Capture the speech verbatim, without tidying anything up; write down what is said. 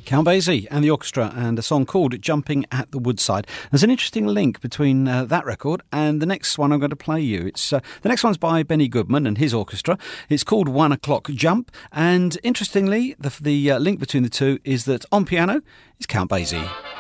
Count Basie and the orchestra, and a song called Jumping at the Woodside. There's an interesting link between uh, that record and the next one I'm going to play you. It's uh, the next one's by Benny Goodman and his orchestra. It's called One O'Clock Jump, and interestingly, the, the uh, link between the two is that on piano is Count Basie.